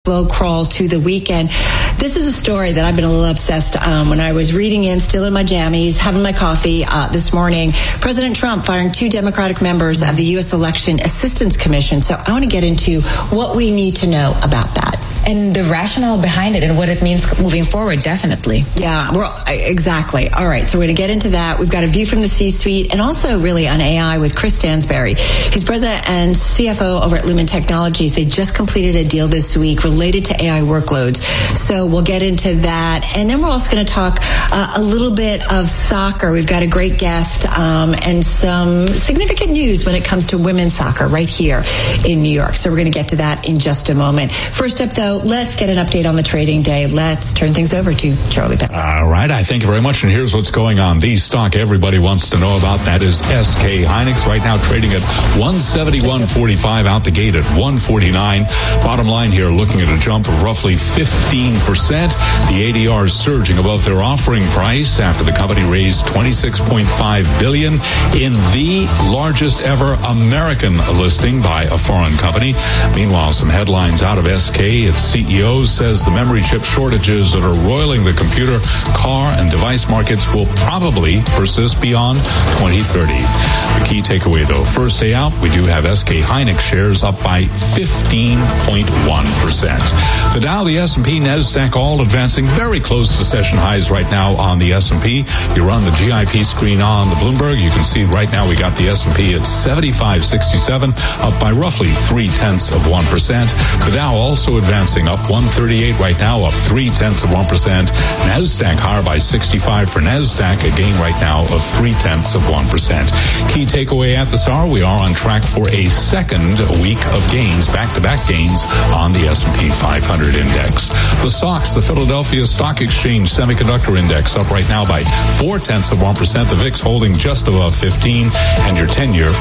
slow crawl to the weekend. This is a story that I've been a little obsessed when I was reading in, still in my jammies, having my coffee this morning. President Trump firing 2 Democratic members of the U.S. Election Assistance Commission. So I want to get into what we need to know about that. And the rationale behind it and what it means moving forward, definitely. Yeah, exactly. All right, so we're going to get into that. We've got a view from the C-suite and also really on AI with Chris Stansberry. He's president and CFO over at Lumen Technologies. They just completed a deal this week related to AI workloads. So we'll get into that. And then we're also going to talk a little bit of soccer. We've got a great guest and some significant news when it comes to women's soccer right here in New York. So we're going to get to that in just a moment. First up, though, let's get an update on the trading day. Let's turn things over to Charlie Pellet. All right. I thank you very much. And here's what's going on. The stock everybody wants to know about, that is SK Hynix, right now trading at 171.45, out the gate at 149. Bottom line here, looking at a jump of roughly 15%. The ADR is surging above their offering price after the company raised $26.5 billion in the largest ever American listing by a foreign company. Meanwhile, some headlines out of SK. Its CEO says the memory chip shortages that are roiling the computer, car, and device markets will probably persist beyond 2030. The key takeaway, though, first day out, we do have SK Hynix shares up by 15.1%. The Dow, the S&P, NASDAQ all advancing very close to session highs right now on the S&P. You run the GIP screen on the Bloomberg, you can see right now we got the S&P at 75.67, up by roughly 0.3%. The Dow also advancing up 138 right now, up 0.3%. NASDAQ higher by 65 for NASDAQ, a gain right now of 0.3%. Key takeaway at this hour, we are on track for a second week of gains, back-to-back gains on the S&P 500 index. The stocks, the Philadelphia Stock Exchange Semiconductor Index up right now by 0.4%. The VIX holding just above 15, and your 10-year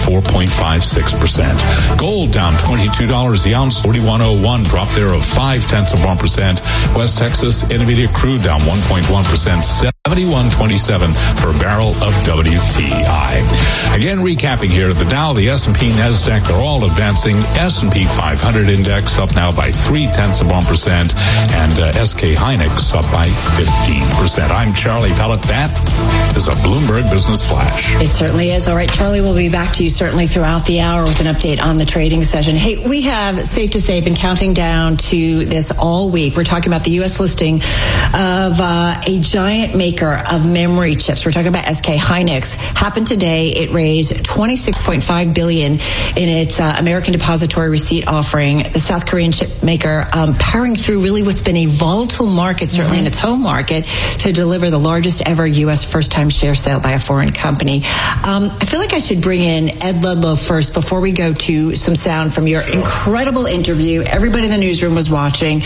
4.56%. Gold down $22 the ounce, 41.01, drop there of 0.5%. West Texas Intermediate crude down 1.1%, 71.27 for a barrel of WTI. Again, recapping here, the Dow, the S&P, NASDAQ, they're all advancing. S&P 500 index up now by 0.3%, and SK Hynix up by 15%. I'm Charlie Pellet. That is a Bloomberg Business Flash. It certainly is. All right, Charlie, we'll be back to you certainly throughout the hour with an update on the trading session. Hey, we have, safe to say, been counting down to this all week. We're talking about the U.S. listing of a giant maker of memory chips. We're talking about SK Hynix. Happened today. It raised $26.5 billion in its American Depository Receipt offering. The South Korean chip maker powering through really what's been a volatile market, certainly in its home market, to deliver the largest ever U.S. first-time share sale by a foreign company. I feel like I should bring in Ed Ludlow first before we go to some sound from your incredible interview. Everybody in the newsroom was watching.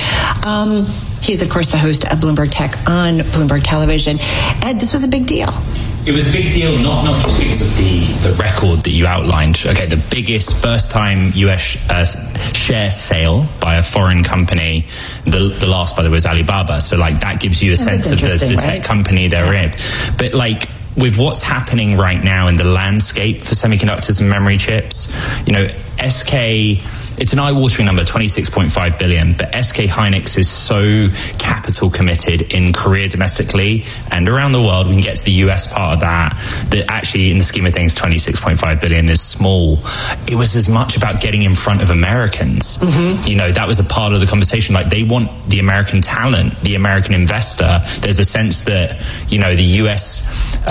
He's, of course, the host of Bloomberg Tech on Bloomberg Television. Ed, this was a big deal. It was a big deal, not just because of the record that you outlined. Okay, the biggest first-time U.S. share sale by a foreign company. The last, by the way, was Alibaba. So, that gives you a sense of the tech company they're in. But, with what's happening right now in the landscape for semiconductors and memory chips, SK... It's an eye-watering number, 26.5 billion, but SK Hynix is so capital committed in Korea domestically and around the world. We can get to the US part of that actually, in the scheme of things, 26.5 billion is small. It was as much about getting in front of Americans. That was a part of the conversation. They want the American talent, the American investor. There's a sense that, the US...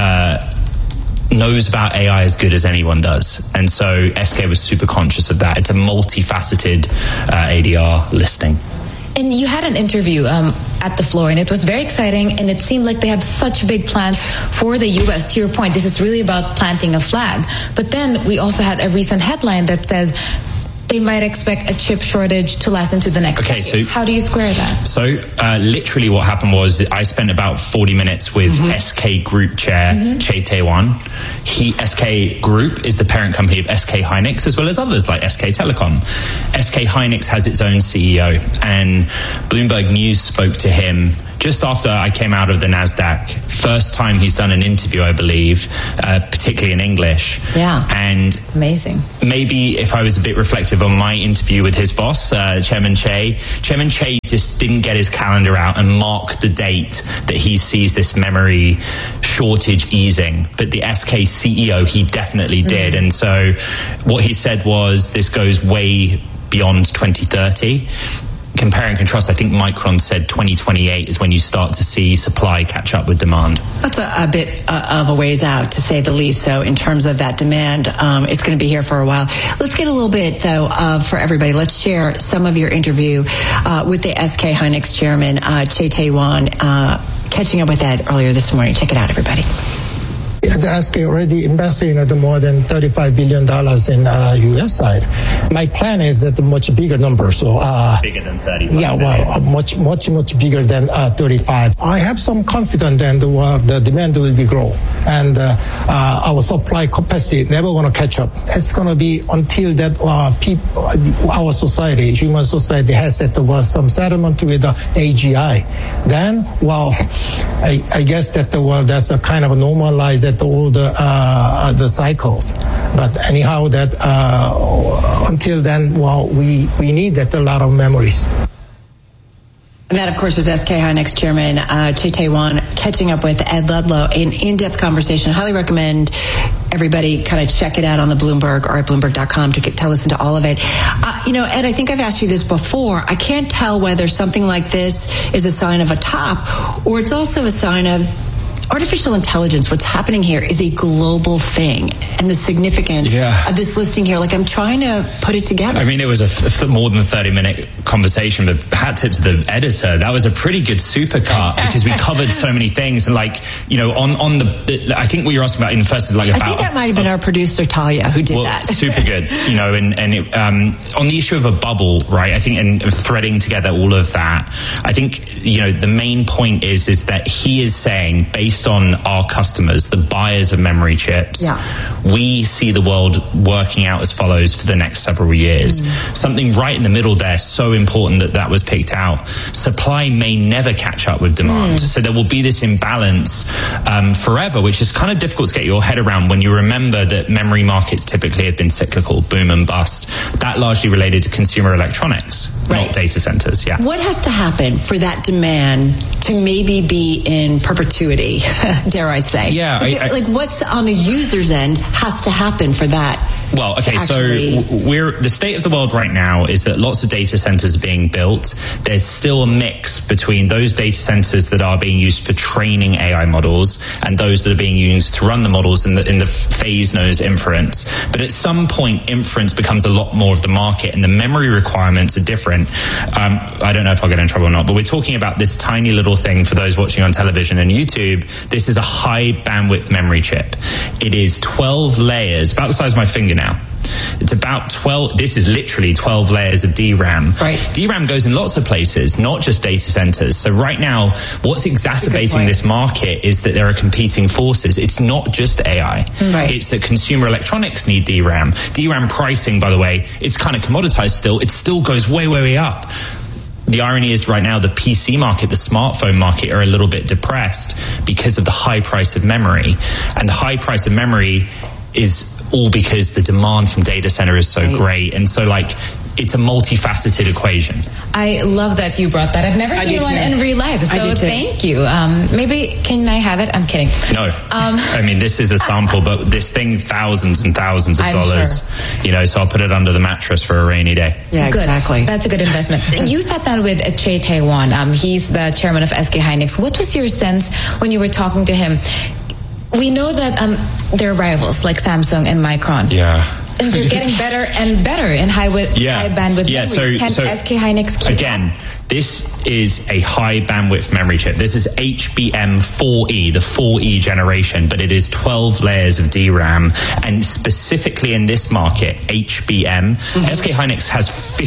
knows about AI as good as anyone does. And so SK was super conscious of that. It's a multifaceted ADR listing. And you had an interview at the floor, and it was very exciting, and it seemed like they have such big plans for the U.S. To your point, this is really about planting a flag. But then we also had a recent headline that says they might expect a chip shortage to last into the next decade. So how do you square that? So literally what happened was I spent about 40 minutes with SK Group Chair Chae Tae-won. SK Group is the parent company of SK Hynix, as well as others like SK Telecom. SK Hynix has its own CEO, and Bloomberg News spoke to him just after I came out of the NASDAQ. First time he's done an interview, I believe, particularly in English. Yeah. And amazing. Maybe if I was a bit reflective on my interview with his boss, Chairman Che just didn't get his calendar out and mark the date that he sees this memory shortage easing. But the SK CEO, he definitely did. And so what he said was this goes way beyond 2030. Compare and contrast, I think Micron said 2028 is when you start to see supply catch up with demand. That's a bit of a ways out, to say the least. So in terms of that demand, it's going to be here for a while. Let's get a little bit, though, for everybody. Let's share some of your interview with the SK hynix chairman, Che Tae-won, catching up with Ed earlier this morning. Check it out, everybody. The SK already invested more than $35 billion in U.S. side. My plan is at a much bigger number. So bigger than 35. Yeah, well, much bigger than 35. I have some confidence that the demand will be grow, and our supply capacity never going to catch up. It's going to be until that our society, human society, has some settlement with the AGI. Then, I guess that that's a kind of normalized all the cycles. But anyhow, that until then, we need a lot of memories. And that, of course, was SK hynix chairman Che Tae-won catching up with Ed Ludlow. An in-depth conversation. Highly recommend everybody kind of check it out on the Bloomberg or at Bloomberg.com to listen to all of it. Ed, I think I've asked you this before. I can't tell whether something like this is a sign of a top or it's also a sign of artificial intelligence. What's happening here is a global thing, and the significance of this listing here. Like, I'm trying to put it together. I mean, it was a more than 30-minute conversation, but hat tip to the editor. That was a pretty good supercut because we covered so many things. And I think what you're asking about in the first, I think that might have been our producer Talia who did that. Super good. On the issue of a bubble, right? I think, and threading together all of that, I think the main point is that he is saying, based on our customers, the buyers of memory chips, we see the world working out as follows for the next several years. Something right in the middle there, so important that was picked out. Supply may never catch up with demand. So there will be this imbalance forever, which is kind of difficult to get your head around when you remember that memory markets typically have been cyclical, boom and bust. That largely related to consumer electronics, not data centers. Yeah. What has to happen for that demand to maybe be in perpetuity? Dare I say? Yeah. What's on the user's end has to happen for that? Well, okay, so the state of the world right now is that lots of data centers are being built. There's still a mix between those data centers that are being used for training AI models and those that are being used to run the models in the phase known as inference. But at some point, inference becomes a lot more of the market, and the memory requirements are different. I don't know if I'll get in trouble or not, but we're talking about this tiny little thing for those watching on television and YouTube. This is a high bandwidth memory chip. It is 12 layers, about the size of my finger now. It's about 12, this is literally 12 layers of DRAM. Right. DRAM goes in lots of places, not just data centers. So right now, what's exacerbating this market is that there are competing forces. It's not just AI. Right. It's that consumer electronics need DRAM. DRAM pricing, by the way, it's kind of commoditized still. It still goes way, way, way up. The irony is right now the PC market, the smartphone market are a little bit depressed because of the high price of memory. And the high price of memory is all because the demand from data center is so great. And so it's a multifaceted equation. I love that you brought that. I've never seen one in real life, so thank you. Maybe, can I have it? I'm kidding. No. I mean, this is a sample, but this thing, thousands and thousands of dollars. Sure. So I'll put it under the mattress for a rainy day. Yeah, exactly. Good. That's a good investment. You sat down with Che Tae-won. He's the chairman of SK hynix. What was your sense when you were talking to him? We know that they're rivals like Samsung and Micron. Yeah. And they're getting better and better in high bandwidth memory. Can SK hynix keep again, this is a high bandwidth memory chip. This is HBM4E, the 4E generation, but it is 12 layers of DRAM. And specifically in this market, HBM, SK hynix has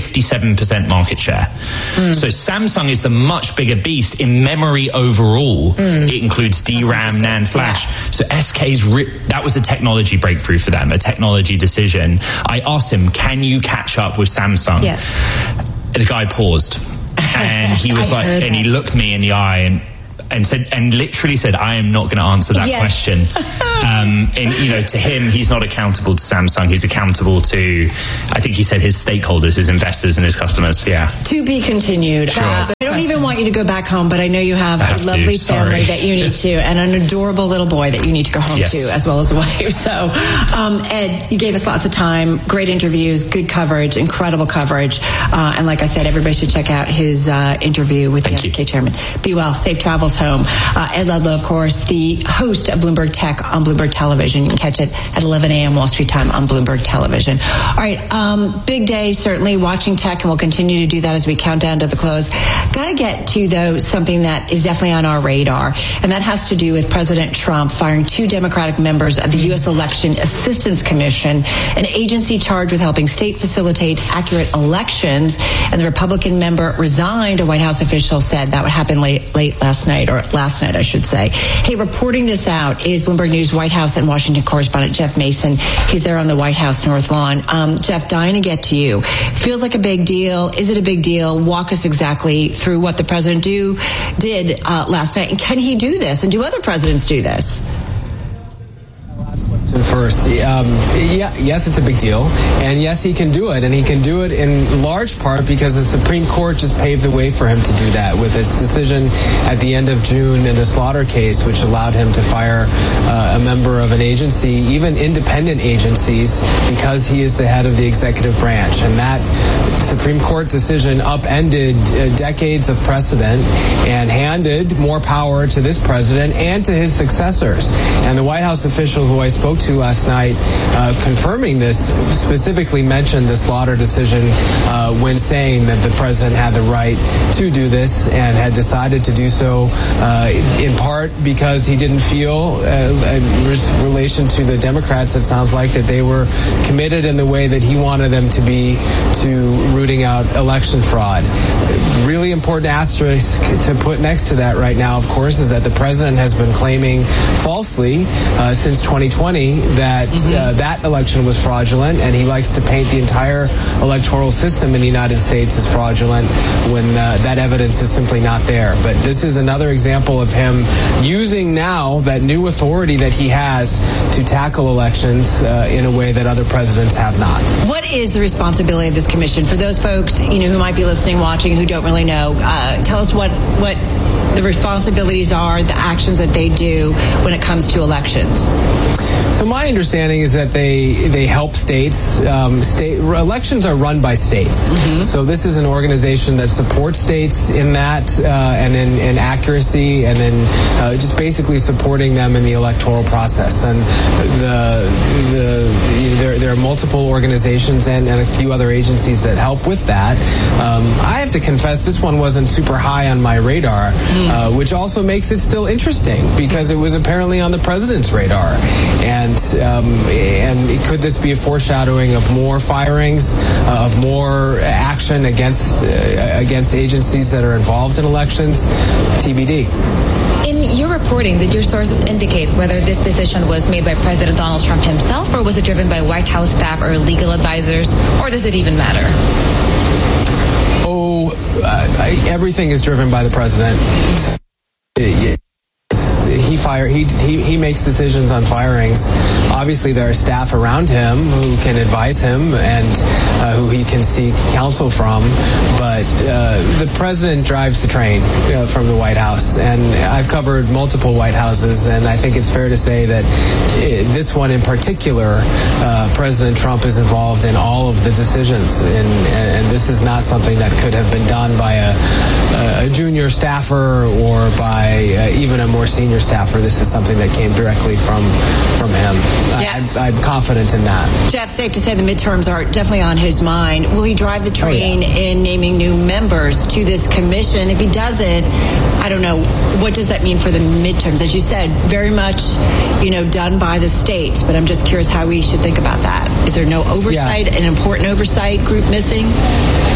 57% market share. So Samsung is the much bigger beast in memory overall. It includes DRAM, NAND, flash. So SK's, that was a technology breakthrough for them, a technology decision. I asked him, can you catch up with Samsung? Yes. The guy paused. And he was like, and he looked me in the eye and said, and literally said, I am not going to answer that question. And, you know, to him, he's not accountable to Samsung. He's accountable to, I think he said, his stakeholders, his investors and his customers. Yeah. To be continued. Sure. I don't even want you to go back home, but I know you have a lovely family that you need to, and an adorable little boy that you need to go home to, as well as a wife. So, Ed, you gave us lots of time, great interviews, good coverage, incredible coverage. And like I said, everybody should check out his interview with the SK chairman. Be well, safe travels home. Ed Ludlow, of course, the host of Bloomberg Tech on Bloomberg Television. You can catch it at 11 a.m. Wall Street time on Bloomberg Television. All right, big day, certainly watching tech, and we'll continue to do that as we count down to the close. Got to get to, though, something that is definitely on our radar, and that has to do with President Trump firing 2 Democratic members of the U.S. Election Assistance Commission, an agency charged with helping state facilitate accurate elections, and the Republican member resigned, a White House official said. That would happen late last night, I should say. Hey, reporting this out is Bloomberg News White House and Washington correspondent Jeff Mason. He's there on the White House North Lawn. Jeff, dying to get to you. Feels like a big deal. Is it a big deal? Walk us exactly through what the president did last night. And can he do this? And do other presidents do this? First, yes, it's a big deal, and yes, he can do it, and he can do it in large part because the Supreme Court just paved the way for him to do that with his decision at the end of June in the Slaughter case, which allowed him to fire a member of an agency, even independent agencies, because he is the head of the executive branch. And that Supreme Court decision upended decades of precedent and handed more power to this president and to his successors. And the White House official who I spoke to last night confirming this specifically mentioned the Slaughter decision when saying that the president had the right to do this and had decided to do so in part because he didn't feel in relation to the Democrats, it sounds like, that they were committed in the way that he wanted them to be to rooting out election fraud. Really important asterisk to put next to that right now, of course, is that the president has been claiming falsely since 2020 that that election was fraudulent, and he likes to paint the entire electoral system in the United States as fraudulent when that evidence is simply not there. But this is another example of him using now that new authority that he has to tackle elections in a way that other presidents have not. What is the responsibility of this commission? For those folks, who might be listening, watching, who don't really know, tell us what the responsibilities are, the actions that they do when it comes to elections. So my understanding is that they help states. Elections are run by states. So this is an organization that supports states in that and in accuracy, and then just basically supporting them in the electoral process. And there are multiple organizations and a few other agencies that help with that. I have to confess, this one wasn't super high on my radar, which also makes it still interesting because it was apparently on the president's radar. And could this be a foreshadowing of more firings, of more action against agencies that are involved in elections? TBD. In your reporting, did your sources indicate whether this decision was made by President Donald Trump himself, or was it driven by White House staff or legal advisors, or does it even matter? Everything is driven by the president. He makes decisions on firings. Obviously, there are staff around him who can advise him and who he can seek counsel from. But the president drives the train from the White House. And I've covered multiple White Houses, and I think it's fair to say that this one in particular, President Trump is involved in all of the decisions. And this is not something that could have been done by a junior staffer or by even a more senior staffer. This is something that came directly from him. I'm confident in that. Jeff, safe to say the midterms are definitely on his mind. Will he drive the train in naming new members to this commission? If he doesn't, I don't know, what does that mean for the midterms? As you said, very much, done by the states, but I'm just curious how we should think about that. Is there no oversight, an important oversight group missing?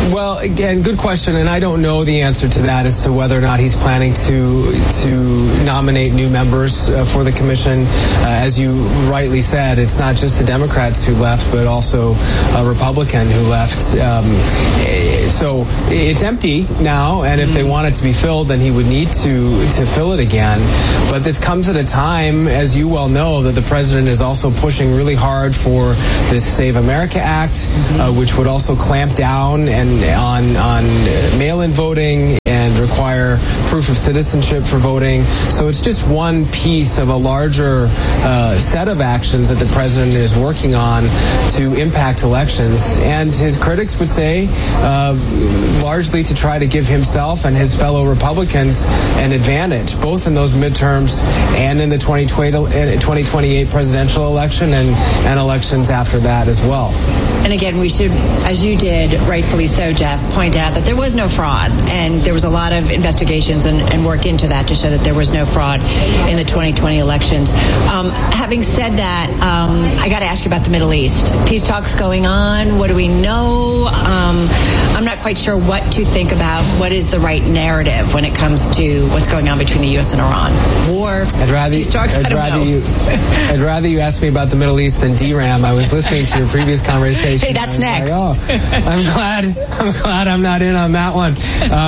Well, again, good question, and I don't know the answer to that as to whether or not he's planning to nominate new members for the commission. As you rightly said, it's not just the Democrats who left, but also a Republican who left. So it's empty now, and if they want it to be filled, then he would need to fill it again. But this comes at a time, as you well know, that the president is also pushing really hard for this Save America Act, which would also clamp down on mail-in voting and require proof of citizenship for voting. So it's just one piece of a larger set of actions that the president is working on to impact elections. And his critics would say largely to try to give himself and his fellow Republicans an advantage, both in those midterms and in the 2028 presidential election and elections after that as well. And again, we should, as you did, rightfully so, Jeff, point out that there was no fraud, and there was a lot of investigations and work into that to show that there was no fraud in the 2020 elections. Having said that, I got to ask you about the Middle East. Peace talks going on. What do we know? I'm not quite sure what to think about. What is the right narrative when it comes to what's going on between the U.S. and Iran? War, peace talks, I don't know. I'd rather you ask me about the Middle East than DRAM. I was listening to your previous conversation. Hey, that's next. Like, I'm glad I'm not in on that one.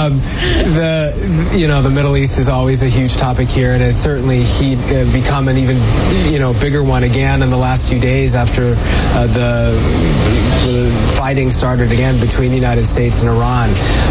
The Middle East is always a huge topic here, and has certainly become an even bigger one again in the last few days after the fighting started again between the United States and Iran.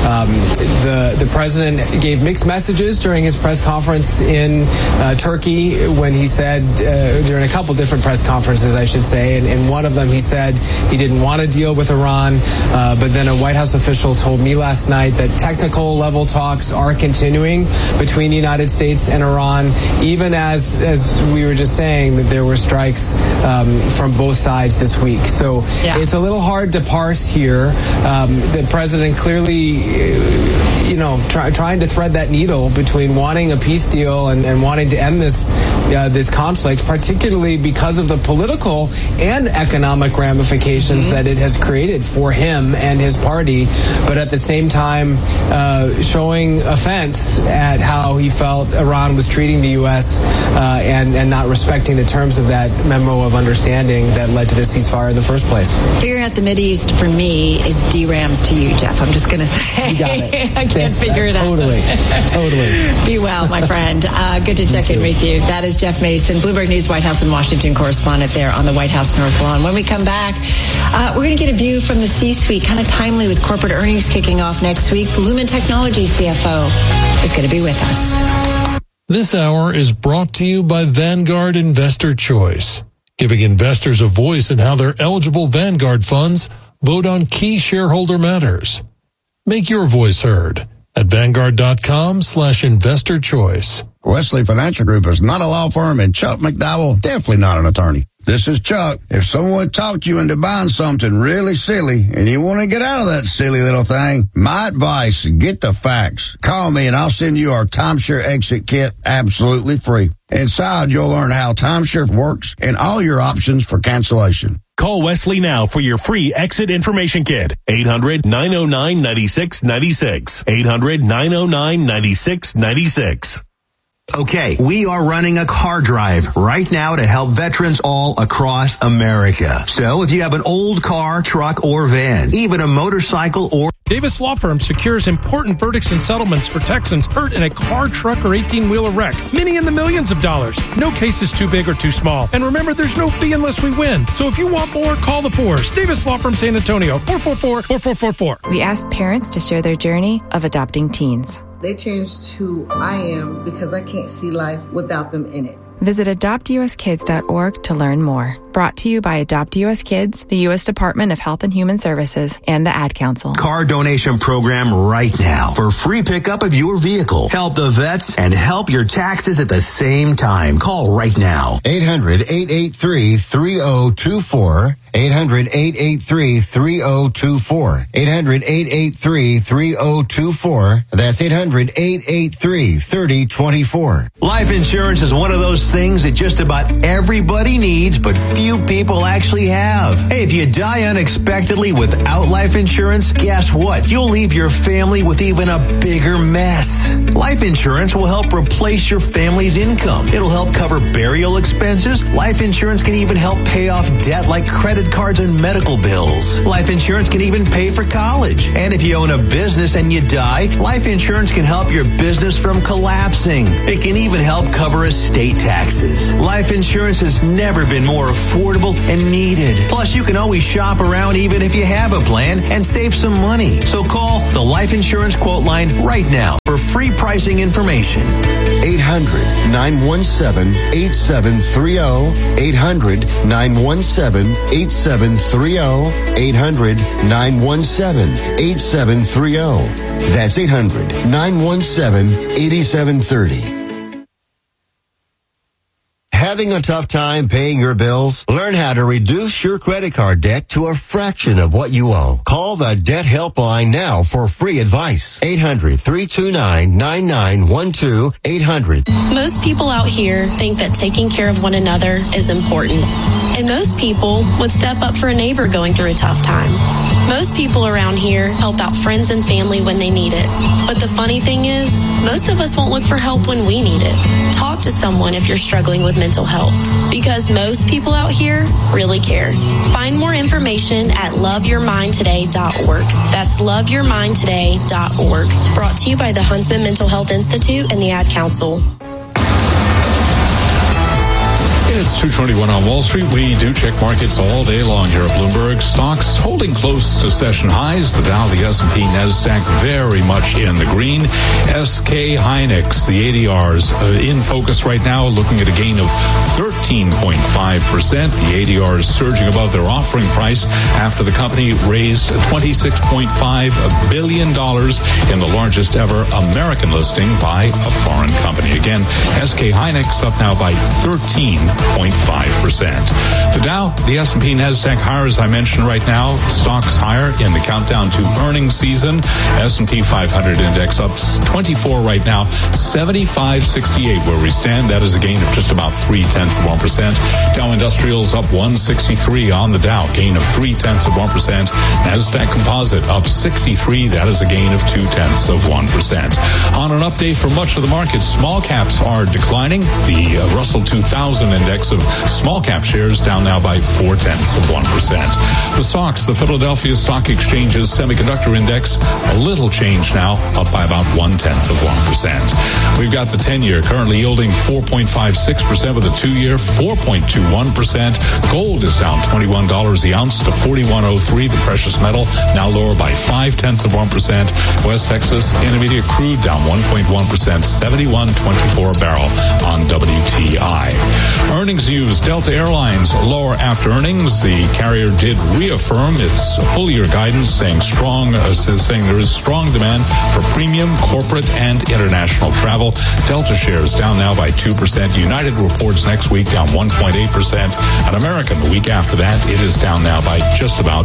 The president gave mixed messages during his press conference in Turkey when he said, during a couple different press conferences, I should say, and in one of them he said he didn't want to deal with Iran, but then a White House official told me last night that technical level talks are continuing between the United States and Iran, even as we were just saying that there were strikes from both sides this week. So it's a little hard to parse here. The president clearly trying to thread that needle between wanting a peace deal and wanting to end this conflict, particularly because of the political and economic ramifications that it has created for him and his party, but at the same time showing offense at how he felt Iran was treating the U.S. And not respecting the terms of that memo of understanding that led to the ceasefire in the first place. Figuring out the Mideast for me is DRAMs to you, Jeff. I'm just going to say. You got it. I can't figure it out. Totally. Be well, my friend. Good to check in with you. That is Jeff Mason, Bloomberg News White House and Washington correspondent there on the White House North Lawn. When we come back, we're going to get a view from the C-suite, kind of timely with corporate earnings kicking off next week. Lumen Technology CFO is going to be with us. This hour is brought to you by Vanguard Investor Choice, giving investors a voice in how their eligible Vanguard funds vote on key shareholder matters. Make your voice heard at Vanguard.com/investor choice. Wesley Financial Group is not a law firm, and Chuck McDowell definitely not an attorney. This is Chuck. If someone talked you into buying something really silly and you want to get out of that silly little thing, my advice, get the facts. Call me and I'll send you our timeshare exit kit absolutely free. Inside, you'll learn how timeshare works and all your options for cancellation. Call Wesley now for your free exit information kit. 800-909-9696. 800-909-9696. Okay, we are running a car drive right now to help veterans all across America. So if you have an old car, truck, or van, even a motorcycle or... Davis Law Firm secures important verdicts and settlements for Texans hurt in a car, truck, or 18-wheeler wreck. Many in the millions of dollars. No case is too big or too small. And remember, there's no fee unless we win. So if you want more, call the Fours. Davis Law Firm San Antonio, 444-4444. We asked parents to share their journey of adopting teens. They changed who I am because I can't see life without them in it. Visit AdoptUSKids.org to learn more. Brought to you by Adopt US Kids, the U.S. Department of Health and Human Services, and the Ad Council. Car donation program right now for free pickup of your vehicle. Help the vets and help your taxes at the same time. Call right now. 800-883-3024. 800-883-3024. 800-883-3024. That's 800-883-3024. Life insurance is one of those things that just about everybody needs, but few few people actually have. Hey, if you die unexpectedly without life insurance, guess what? You'll leave your family with even a bigger mess. Life insurance will help replace your family's income. It'll help cover burial expenses. Life insurance can even help pay off debt like credit cards and medical bills. Life insurance can even pay for college. And if you own a business and you die, life insurance can help your business from collapsing. It can even help cover estate taxes. Life insurance has never been more affordable and needed. Plus, you can always shop around even if you have a plan and save some money. So call the Life Insurance Quote Line right now for free pricing information. 800-917-8730. 800-917-8730. 800-917-8730. That's 800-917-8730. Having a tough time paying your bills? Learn how to reduce your credit card debt to a fraction of what you owe. Call the Debt Helpline now for free advice. 800-329-9912. 800. Most people out here think that taking care of one another is important. And most people would step up for a neighbor going through a tough time. Most people around here help out friends and family when they need it. But the funny thing is, most of us won't look for help when we need it. Talk to someone if you're struggling with mental health, because most people out here really care. Find more information at loveyourmindtoday.org. That's loveyourmindtoday.org. Brought to you by the Huntsman Mental Health Institute and the Ad Council. It's 2:21 on Wall Street. We do check markets all day long here at Bloomberg. Stocks holding close to session highs. The Dow, the S&P, NASDAQ very much in the green. SK Hynix, the ADRs in focus right now, looking at a gain of 13.5%. The ADR is surging above their offering price after the company raised $26.5 billion in the largest ever American listing by a foreign company. Again, SK Hynix up now by 13.5%. The Dow, the S&P, NASDAQ higher, as I mentioned right now. Stocks higher in the countdown to earnings season. S&P 500 index up 24 right now, 75.68 where we stand. That is a gain of just about 0.3%. Dow Industrials up 163 on the Dow, gain of 0.3%. NASDAQ Composite up 63. That is a gain of 0.2%. On an update for much of the market, small caps are declining. The Russell 2000 index of small cap shares down now by 0.4%. The SOX, the Philadelphia Stock Exchange's semiconductor index, a little change now, up by about 0.1%. We've got the 10-year currently yielding 4.56% with a 2-year 4.21%. Gold is down $21 the ounce to $41.03. The precious metal now lower by 0.5%. West Texas Intermediate crude down 1.1%, 71.24 a barrel on WTI. Earnings news, Delta Airlines lower after earnings. The carrier did reaffirm its full-year guidance, saying there is strong demand for premium, corporate, and international travel. Delta shares down now by 2%. United reports next week down 1.8%. And American the week after that, it is down now by just about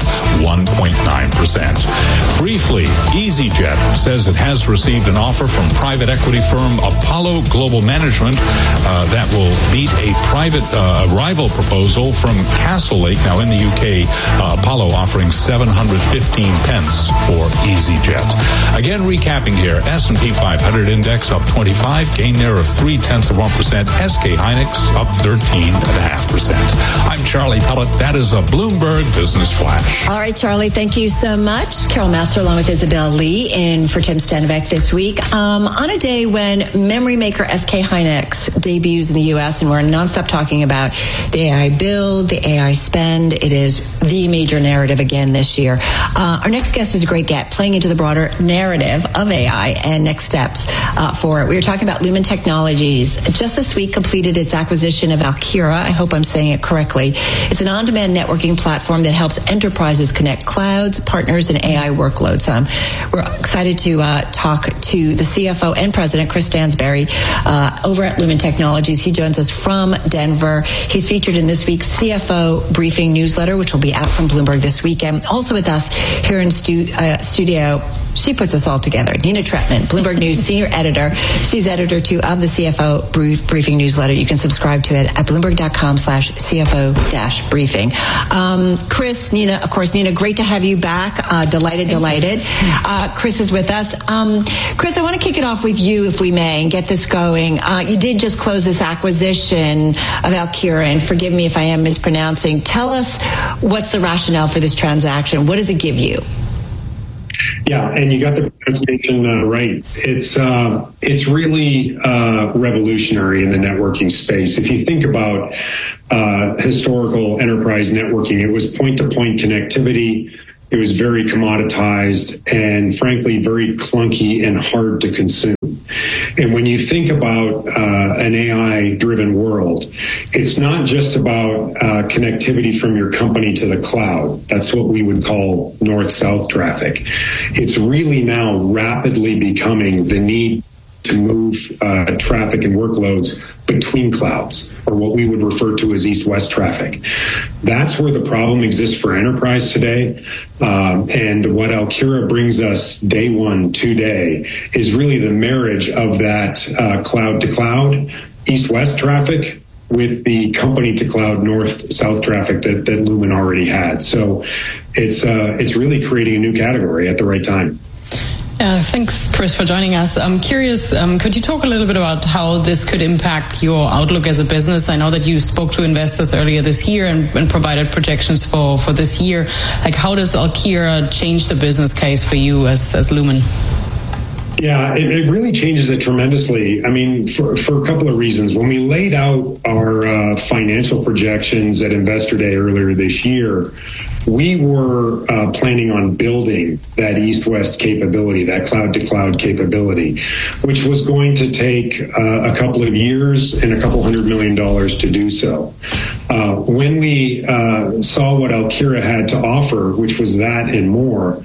1.9%. Briefly, EasyJet says it has received an offer from private equity firm Apollo Global Management that will meet a private rival proposal from Castlelake, now in the UK. Apollo offering 715 pence for EasyJet. Again, recapping here, S&P 500 index up 25, gain there of 0.3%. SK Hynix up 13.5%. I'm Charlie Pellet. That is a Bloomberg Business Flash. All right, Charlie, thank you so much. Carol Massar along with Isabel Lee in for Tim Stenbeck this week. On a day when memory maker SK Hynix debuts in the U.S., and we're nonstop talking about the AI build, the AI spend. It is the major narrative again this year. Our next guest is a great get, playing into the broader narrative of AI and next steps for it. We were talking about Lumen Technologies. Just this week completed its acquisition of Alkira. I hope I'm saying it correctly. It's an on-demand networking platform that helps enterprises connect clouds, partners, and AI workloads. We're excited to talk to the CFO and president, Chris Stansberry, over at Lumen Technologies. He joins us from Denver. He's featured in this week's CFO Briefing newsletter, which will be out from Bloomberg this weekend. Also with us here in studio, She puts us all together. Nina Tretman, Bloomberg News senior editor. She's editor, too, of the CFO Briefing newsletter. You can subscribe to it at bloomberg.com/CFO-briefing. Chris, Nina, of course, Nina, great to have you back. Delighted. Chris is with us. Chris, I want to kick it off with you, if we may, and get this going. You did just close this acquisition of Alkira, and forgive me if I am mispronouncing. Tell us what's the rationale for this transaction. What does it give you? Yeah, and you got the pronunciation right. It's really revolutionary in the networking space. If you think about historical enterprise networking, it was point-to-point connectivity. It was very commoditized and, frankly, very clunky and hard to consume. And when you think about an AI-driven world, it's not just about connectivity from your company to the cloud. That's what we would call north-south traffic. It's really now rapidly becoming the need to move traffic and workloads between clouds, or what we would refer to as east-west traffic. That's where the problem exists for enterprise today. And what Alkira brings us day one today is really the marriage of that cloud-to-cloud, east-west traffic with the company-to-cloud north-south traffic that Lumen already had. So it's really creating a new category at the right time. Thanks, Chris, for joining us. I'm curious, could you talk a little bit about how this could impact your outlook as a business? I know that you spoke to investors earlier this year and provided projections for this year. Like, how does Alkira change the business case for you as Lumen? Yeah, it really changes it tremendously. I mean, for a couple of reasons. When we laid out our financial projections at Investor Day earlier this year, we were planning on building that east-west capability, that cloud-to-cloud capability, which was going to take a couple of years and a couple $100 million to do so. When we saw what Alkira had to offer, which was that and more,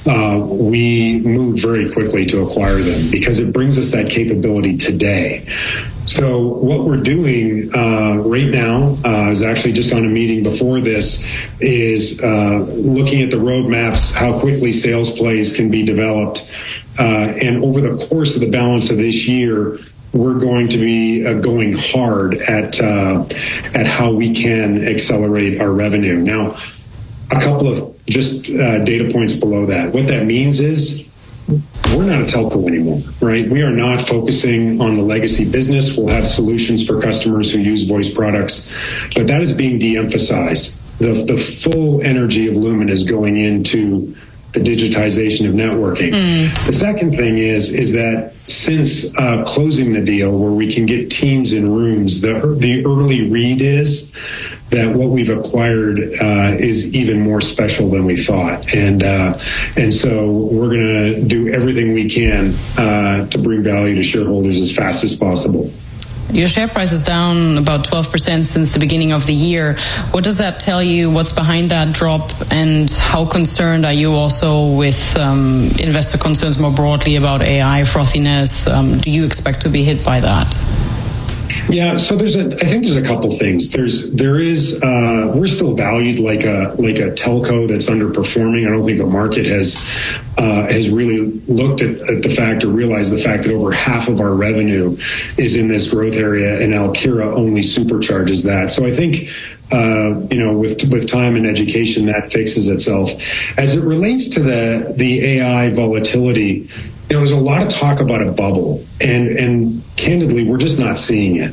we moved very quickly to acquire them because it brings us that capability today. So what we're doing right now is actually just on a meeting before this is looking at the roadmaps, how quickly sales plays can be developed. And over the course of the balance of this year, we're going to be going hard at how we can accelerate our revenue. Now, a couple of just data points below that. What that means is we're not a telco anymore, right? We are not focusing on the legacy business. We'll have solutions for customers who use voice products, but that is being de-emphasized. The full energy of Lumen is going into the digitization of networking. The second thing is that since closing the deal where we can get teams in rooms, the early read is that what we've acquired is even more special than we thought. And so we're going to do everything we can to bring value to shareholders as fast as possible. Your share price is down about 12% since the beginning of the year. What does that tell you? What's behind that drop? And how concerned are you also with investor concerns more broadly about AI frothiness? Do you expect to be hit by that? Yeah, so I think there's a couple things. We're still valued like a telco that's underperforming. I don't think the market has really looked at the fact or realized the fact that over half of our revenue is in this growth area, and Alkira only supercharges that. So I think with time and education, that fixes itself. As it relates to the AI volatility, there's a lot of talk about a bubble, and candidly, we're just not seeing it.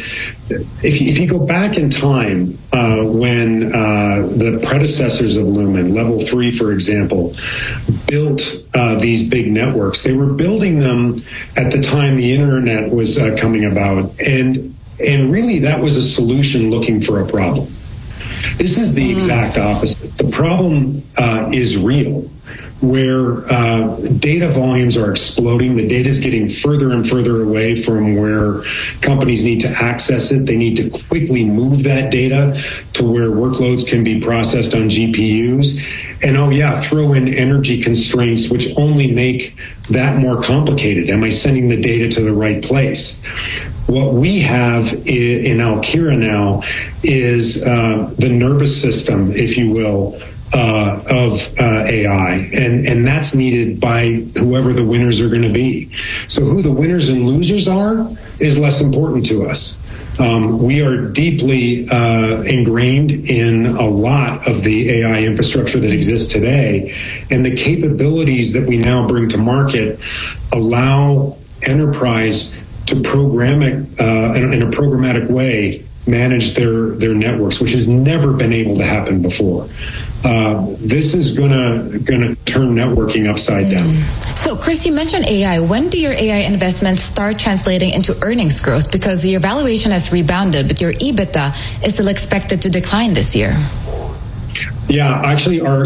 If you go back in time, when the predecessors of Lumen, Level 3, for example, built these big networks, they were building them at the time the internet was coming about, and really that was a solution looking for a problem. This is the exact opposite. The problem is real, where data volumes are exploding. The data is getting further and further away from where companies need to access it. They need to quickly move that data to where workloads can be processed on GPUs. And throw in energy constraints, which only make that more complicated. Am I sending the data to the right place? What we have in Alkira now is the nervous system, if you will, of AI, and that's needed by whoever the winners are going to be. So who the winners and losers are is less important to us. We are deeply ingrained in a lot of the AI infrastructure that exists today, and the capabilities that we now bring to market allow enterprise to program it in a programmatic way, manage their networks, which has never been able to happen before. This is gonna turn networking upside down. So, Chris, you mentioned AI. When do your AI investments start translating into earnings growth? Because your valuation has rebounded, but your EBITDA is still expected to decline this year. Yeah, actually, our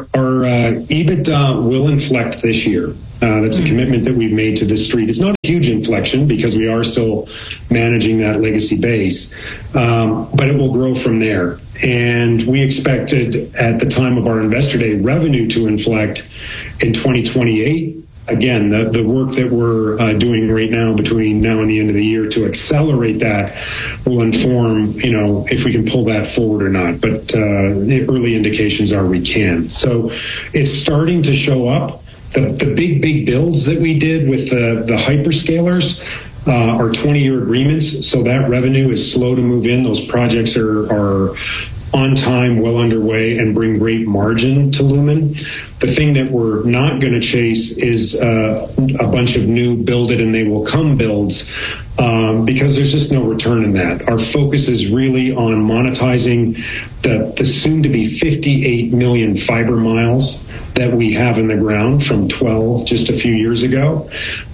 EBITDA will inflect this year. That's a commitment that we've made to the street. It's not a huge inflection because we are still managing that legacy base, but it will grow from there. And we expected at the time of our Investor Day revenue to inflect in 2028. Again, the work that we're doing right now between now and the end of the year to accelerate that will inform, if we can pull that forward or not. But the early indications are we can. So it's starting to show up. The big builds that we did with the hyperscalers are 20-year agreements, so that revenue is slow to move in. Those projects are on time, well underway, and bring great margin to Lumen. The thing that we're not going to chase is a bunch of new build it and they will come builds, because there's just no return in that. Our focus is really on monetizing the soon-to-be 58 million fiber miles that we have in the ground from 12 just a few years ago,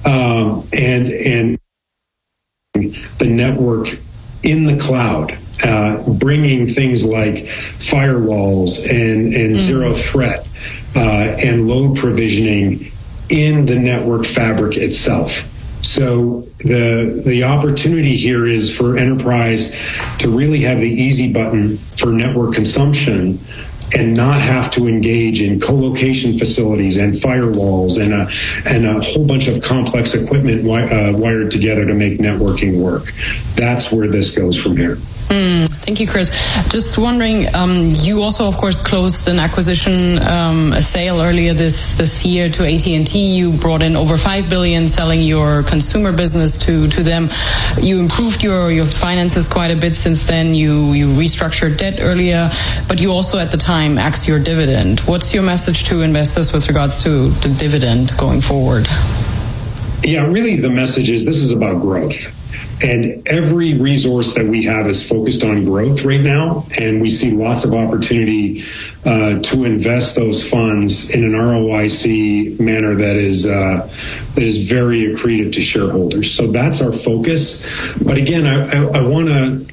and the network in the cloud, bringing things like firewalls and zero threat and load provisioning in the network fabric itself. So the opportunity here is for enterprise to really have the easy button for network consumption and not have to engage in co-location facilities and firewalls and a whole bunch of complex equipment wired together to make networking work. That's where this goes from here. Thank you, Chris. Just wondering, you also, of course, closed an acquisition, a sale earlier this year to AT&T. You brought in over $5 billion selling your consumer business to them. You improved your finances quite a bit since then. You restructured debt earlier, but you also at the time axed your dividend. What's your message to investors with regards to the dividend going forward? Yeah, really the message is this is about growth. And every resource that we have is focused on growth right now, and we see lots of opportunity to invest those funds in an ROIC manner that is very accretive to shareholders. So that's our focus. But again, I want to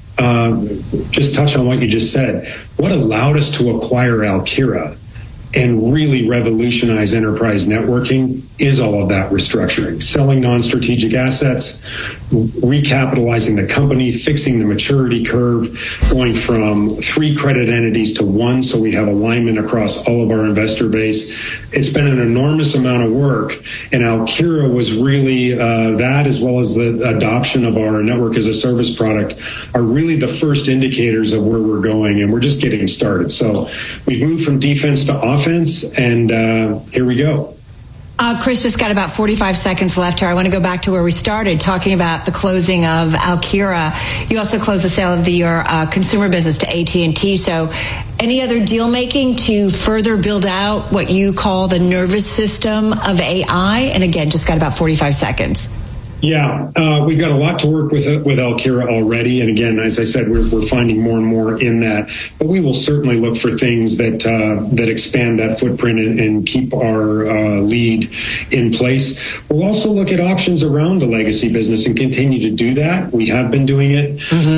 just touch on what you just said. What allowed us to acquire Alkira and really revolutionize enterprise networking is all of that restructuring, selling non-strategic assets, recapitalizing the company, fixing the maturity curve, going from 3 credit entities to 1 so we have alignment across all of our investor base. It's been an enormous amount of work, and Alkira was really that, as well as the adoption of our network as a service product, are really the first indicators of where we're going, and we're just getting started. So we've moved from defense to offense, and here we go. Chris, just got about 45 seconds left here. I want to go back to where we started, talking about the closing of Alkira. You also closed the sale of your consumer business to AT&T. So any other deal making to further build out what you call the nervous system of AI? And again, just got about 45 seconds. Yeah, we've got a lot to work with Alkira already, and again, as I said, we're finding more and more in that. But we will certainly look for things that expand that footprint and keep our lead in place. We'll also look at options around the legacy business and continue to do that. We have been doing it,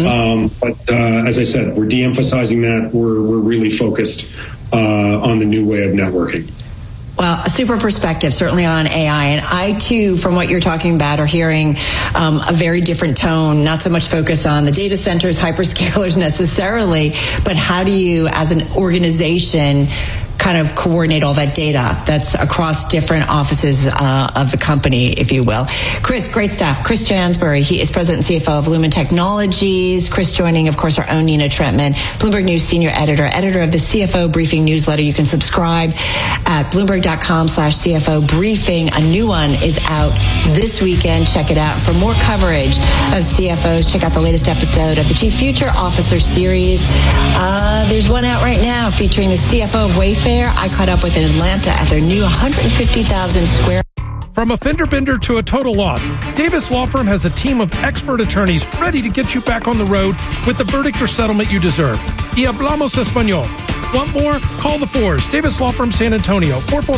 but as I said, we're de-emphasizing that. We're really focused on the new way of networking. Well, a super perspective, certainly on AI. And I, too, from what you're talking about, are hearing a very different tone, not so much focus on the data centers, hyperscalers necessarily, but how do you, as an organization, kind of coordinate all that data that's across different offices of the company, if you will. Chris, great stuff. Chris Jansbury, he is president and CFO of Lumen Technologies. Chris joining, of course, our own Nina Trentman, Bloomberg News senior editor of the CFO Briefing newsletter. You can subscribe at Bloomberg.com/CFO Briefing. A new one is out this weekend. Check it out. For more coverage of CFOs, check out the latest episode of the Chief Future Officer series. There's one out right now featuring the CFO of Wayfair. I caught up with in Atlanta at their new 150,000 square. From a fender bender to a total loss, Davis Law Firm has a team of expert attorneys ready to get you back on the road with the verdict or settlement you deserve. Y hablamos español. Want more? Call the Fours. Davis Law Firm San Antonio,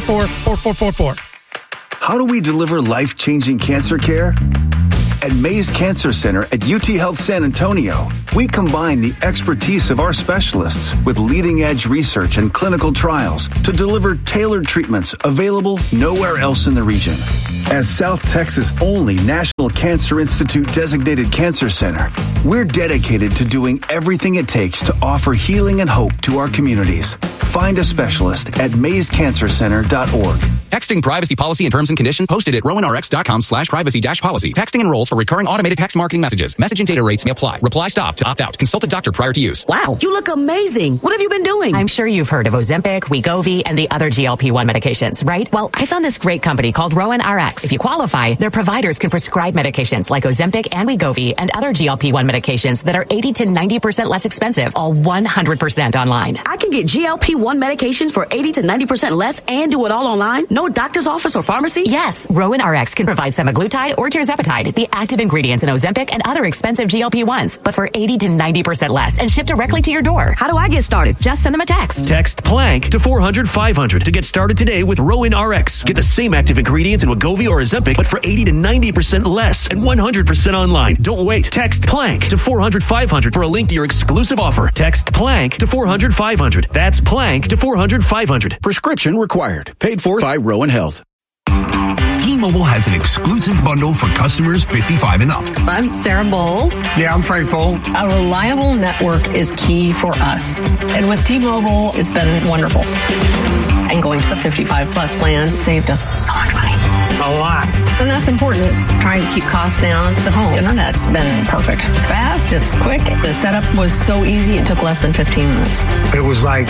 444-4444. How do we deliver life-changing cancer care? At Mays Cancer Center at UT Health San Antonio, we combine the expertise of our specialists with leading-edge research and clinical trials to deliver tailored treatments available nowhere else in the region. As South Texas' only National Cancer Institute designated cancer center, we're dedicated to doing everything it takes to offer healing and hope to our communities. Find a specialist at mayscancercenter.org. Texting privacy policy and terms and conditions posted at rowanrx.com/privacy-policy. Texting enrolls for recurring automated text marketing messages. Message and data rates may apply. Reply stop to opt out. Consult a doctor prior to use. Wow, you look amazing. What have you been doing? I'm sure you've heard of Ozempic, Wegovy, and the other GLP-1 medications, right? Well, I found this great company called Rowan RX. If you qualify, their providers can prescribe medications like Ozempic and Wegovy and other GLP-1 medications that are 80 to 90% less expensive, all 100% online. I can get GLP-1 medications for 80 to 90% less and do it all online? No doctor's office or pharmacy? Yes, Rowan RX can provide semaglutide or tirzepatide, the active ingredients in Ozempic and other expensive GLP-1s, but for 80 to 90% less and shipped directly to your door. How do I get started? Just send them a text. Text PLANK to 400-500 to get started today with Rowan RX. Get the same active ingredients in Wegovy or Ozempic, but for 80 to 90% less and 100% online. Don't wait. Text PLANK to 400-500 for a link to your exclusive offer. Text PLANK to 400-500. That's PLANK to 400-500. Prescription required. Paid for by Rowan Health. T-Mobile has an exclusive bundle for customers 55 and up. I'm Sarah Bowl. Yeah, I'm Frank Bowl. A reliable network is key for us. And with T-Mobile, it's been wonderful. And going to the 55 plus plan saved us so much money. A lot. And that's important. Trying to keep costs down. The home internet's been perfect. It's fast. It's quick. The setup was so easy. It took less than 15 minutes. It was like,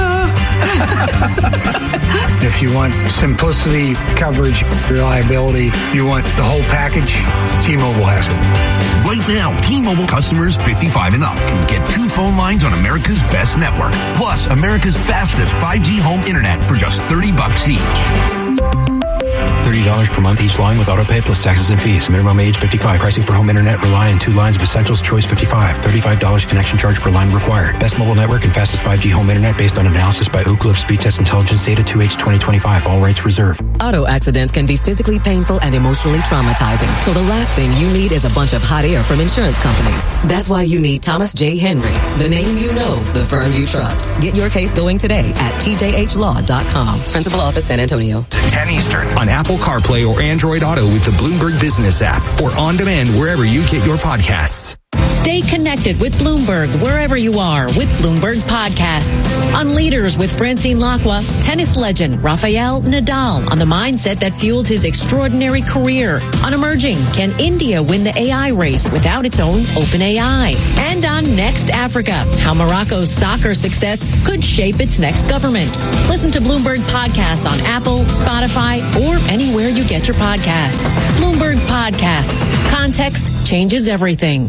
if you want simplicity, coverage, reliability, you want the whole package, T-Mobile has it. Right now, T-Mobile customers 55 and up can get 2 phone lines on America's best network, plus America's fastest 5G home internet for just $30 each. $30 per month each line with autopay plus taxes and fees. Minimum age 55. Pricing for home internet rely on 2 lines of Essentials. Choice 55. $35 connection charge per line required. Best mobile network and fastest 5G home internet based on analysis by Ookla of Speed Test Intelligence data 2H 2025. All rights reserved. Auto accidents can be physically painful and emotionally traumatizing. So the last thing you need is a bunch of hot air from insurance companies. That's why you need Thomas J. Henry, the name you know, the firm you trust. Get your case going today at tjhlaw.com. Principal Office, San Antonio. 10 Eastern on Apple CarPlay or Android Auto with the Bloomberg Business app or on demand wherever you get your podcasts. Stay connected with Bloomberg wherever you are with Bloomberg Podcasts. On Leaders with Francine Lacqua, tennis legend Rafael Nadal on the mindset that fueled his extraordinary career. On Emerging, can India win the AI race without its own open AI? And on Next Africa, how Morocco's soccer success could shape its next government. Listen to Bloomberg Podcasts on Apple, Spotify, or anywhere you get your podcasts. Bloomberg Podcasts. Context changes everything.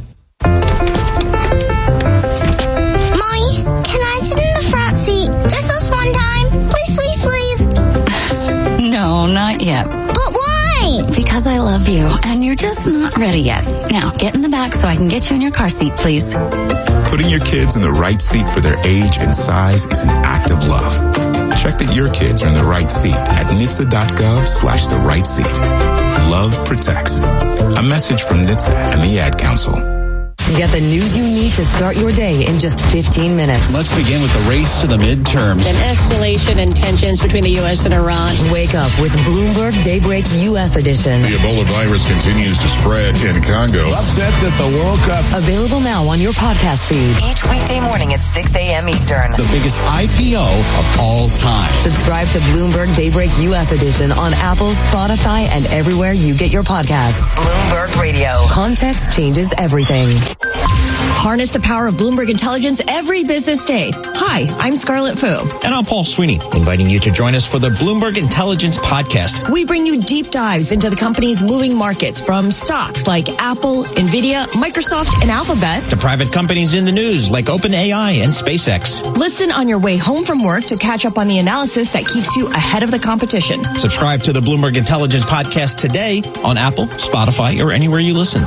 No, not yet. But why? Because I love you, and you're just not ready yet. Now, get in the back so I can get you in your car seat, please. Putting your kids in the right seat for their age and size is an act of love. Check that your kids are in the right seat at NHTSA.gov/the right seat. Love protects. A message from NHTSA and the Ad Council. Get the news you need to start your day in just 15 minutes. Let's begin with the race to the midterms. An escalation in tensions between the U.S. and Iran. Wake up with Bloomberg Daybreak U.S. edition. The Ebola virus continues to spread in Congo. Upsets at the World Cup. Available now on your podcast feed. Each weekday morning at 6 a.m. Eastern. The biggest IPO of all time. Subscribe to Bloomberg Daybreak U.S. edition on Apple, Spotify, and everywhere you get your podcasts. Bloomberg Radio. Context changes everything. Harness the power of Bloomberg Intelligence every business day. Hi, I'm Scarlett Fu. And I'm Paul Sweeney, inviting you to join us for the Bloomberg Intelligence Podcast. We bring you deep dives into the company's moving markets, from stocks like Apple, Nvidia, Microsoft, and Alphabet, to private companies in the news like OpenAI and SpaceX. Listen on your way home from work to catch up on the analysis that keeps you ahead of the competition. Subscribe to the Bloomberg Intelligence Podcast today on Apple, Spotify, or anywhere you listen.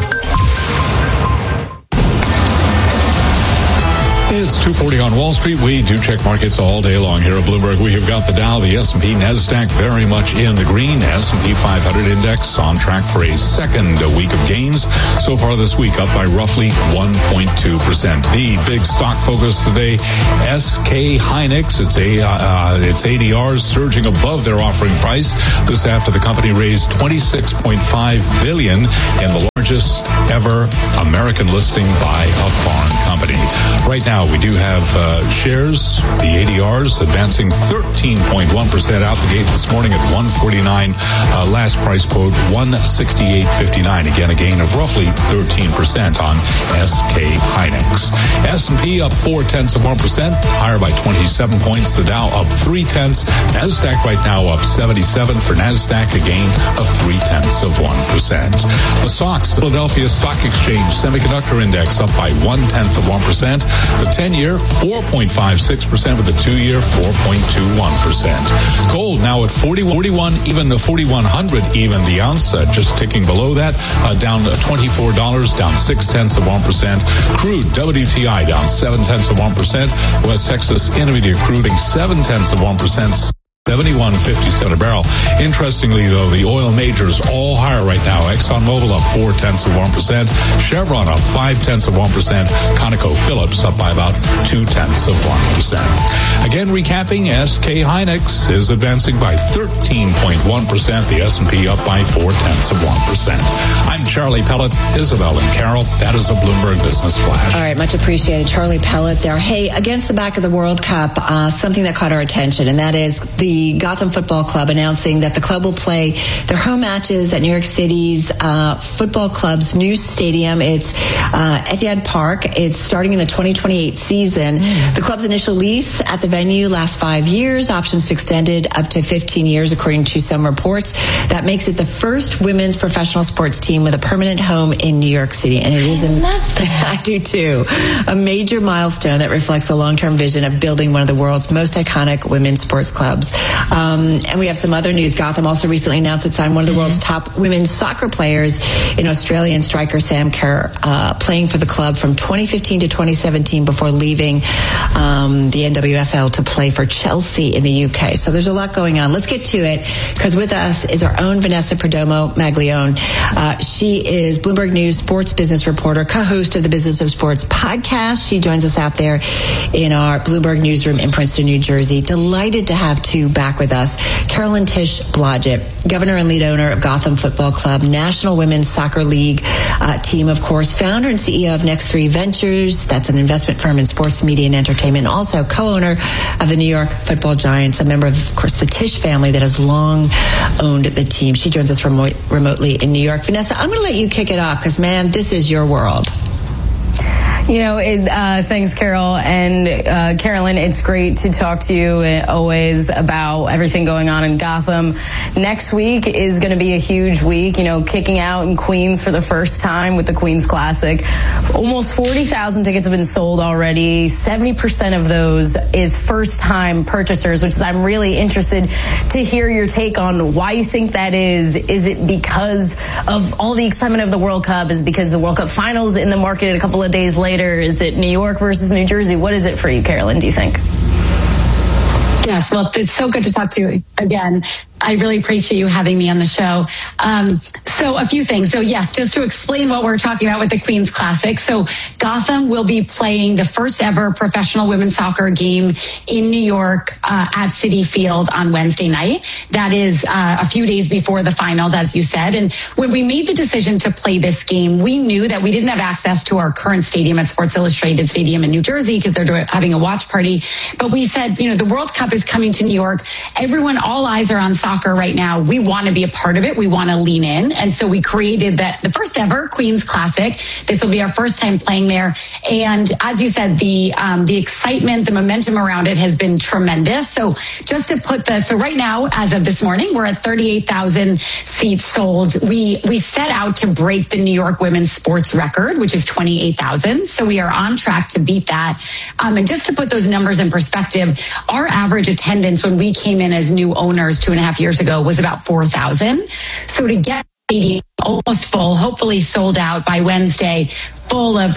It's 2:40 on Wall Street. We do check markets all day long here at Bloomberg. We have got the Dow, the S&P, NASDAQ very much in the green. S&P 500 index on track for a second week of gains. So far this week, up by roughly 1.2%. The big stock focus today, SK Hynix. Its ADRs surging above their offering price. This after the company raised $26.5 billion in the largest ever American listing by a foreign company. Right now, we do have shares, the ADRs, advancing 13.1% out the gate this morning at 149. Last price quote, 168.59. Again, a gain of roughly 13% on SK Hynix. S&P up 0.4%, higher by 27 points. The Dow up 0.3. NASDAQ right now up 77. For NASDAQ, a gain of 0.3%. The SOX, Philadelphia Stock Exchange Semiconductor Index, up by 0.1%. The 10-year, 4.56%, with the 2-year, 4.21%. Gold now at 41, even the 4,100 even the ounce, just ticking below that, down $24, down 0.6%. Crude, WTI, down 0.7%. West Texas Intermediate crude, 0.7%. 71.57 a barrel. Interestingly, though, the oil majors all higher right now. ExxonMobil up 0.4%. Chevron up 0.5%. ConocoPhillips up by about 0.2%. Again, recapping, SK Hynix is advancing by 13.1%. The S&P up by 0.4%. I'm Charlie Pellet, Isabel and Carol. That is a Bloomberg Business Flash. All right, much appreciated, Charlie Pellet there. Hey, against the back of the World Cup, something that caught our attention, and that is the Gotham Football Club announcing that the club will play their home matches at New York City's football club's new stadium. It's Etihad Park. It's starting in the 2028 season. The club's initial lease at the venue lasts 5 years. Options extended up to 15 years, according to some reports. That makes it the first women's professional sports team with a permanent home in New York City. And it is I do too. A major milestone that reflects the long-term vision of building one of the world's most iconic women's sports clubs. And we have some other news. Gotham also recently announced it signed one of the world's top women's soccer players in Australian striker Sam Kerr, playing for the club from 2015 to 2017 before leaving the NWSL to play for Chelsea in the UK. So there's a lot going on. Let's get to it, because with us is our own Vanessa Perdomo Maglione. She is Bloomberg News sports business reporter, co-host of the Business of Sports podcast. She joins us out there in our Bloomberg newsroom in Princeton, New Jersey. Delighted to have two back with us. Carolyn Tish Blodgett, governor and lead owner of Gotham Football Club, National Women's Soccer League team, of course, founder and CEO of Next 3 Ventures. That's an investment firm in sports, media, and entertainment. Also co-owner of the New York Football Giants, a member of course, the Tish family that has long owned the team. She joins us remotely in New York. Vanessa, I'm going to let you kick it off, because, man, this is your world. Thanks, Carol. And Carolyn, it's great to talk to you always about everything going on in Gotham. Next week is going to be a huge week, kicking out in Queens for the first time with the Queens Classic. Almost 40,000 tickets have been sold already. 70% of those is first-time purchasers, which is, I'm really interested to hear your take on why you think that is. Is it because of all the excitement of the World Cup? Is it because the World Cup finals in the market a couple of days later? Is it New York versus New Jersey? What is it for you, Carolyn, do you think? Yes, well, it's so good to talk to you again. I really appreciate you having me on the show. So a few things. So yes, just to explain what we're talking about with the Queen's Classic. So Gotham will be playing the first ever professional women's soccer game in New York at Citi Field on Wednesday night. That is a few days before the finals, as you said. And when we made the decision to play this game, we knew that we didn't have access to our current stadium at Sports Illustrated Stadium in New Jersey because they're having a watch party. But we said, the World Cup is coming to New York. Everyone, all eyes are on soccer right now. We want to be a part of it. We want to lean in. And so we created the first ever Queen's Classic. This will be our first time playing there. And as you said, the excitement, the momentum around it has been tremendous. So just to put so right now, as of this morning, we're at 38,000 seats sold. We set out to break the New York women's sports record, which is 28,000. So we are on track to beat that. And just to put those numbers in perspective, our average attendance when we came in as new owners 2.5 years ago was about 4,000. So to get almost full, hopefully sold out by Wednesday, full of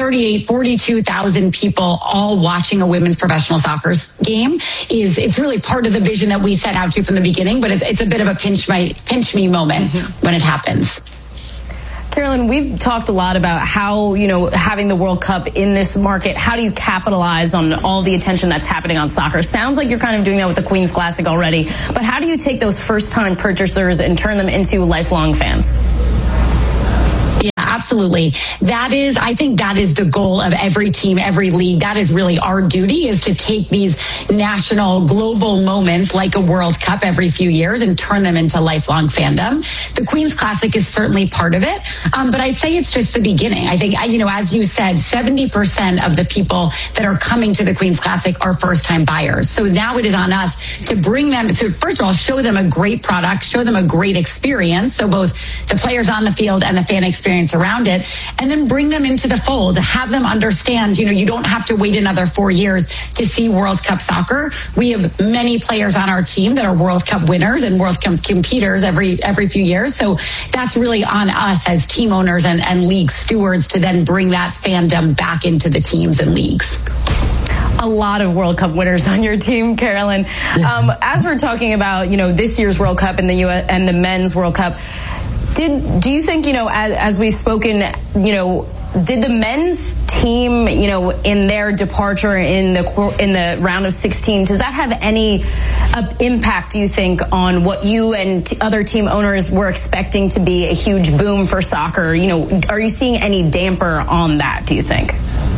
42,000 people all watching a women's professional soccer game it's really part of the vision that we set out to from the beginning, but it's a bit of a pinch me moment when it happens. Carolyn, we've talked a lot about how, having the World Cup in this market, how do you capitalize on all the attention that's happening on soccer? Sounds like you're kind of doing that with the Queen's Classic already, but how do you take those first-time purchasers and turn them into lifelong fans? Yeah, absolutely. I think that is the goal of every team, every league. That is really our duty, is to take these national, global moments like a World Cup every few years and turn them into lifelong fandom. The Queen's Classic is certainly part of it. But I'd say it's just the beginning. I think, as you said, 70% of the people that are coming to the Queen's Classic are first-time buyers. So now it is on us to bring them to, first of all, show them a great product, show them a great experience. So both the players on the field and the fan experience around it, and then bring them into the fold, have them understand, you don't have to wait another 4 years to see World Cup soccer. We have many players on our team that are World Cup winners and World Cup competitors every few years. So that's really on us as team owners and league stewards to then bring that fandom back into the teams and leagues. A lot of World Cup winners on your team, Carolyn. As we're talking about, this year's World Cup and the U.S. and the men's World Cup, do you think, as we've spoken, did the men's team, in their departure in the round of 16, does that have any impact, do you think, on what you and other team owners were expecting to be a huge boom for soccer? Are you seeing any damper on that, do you think?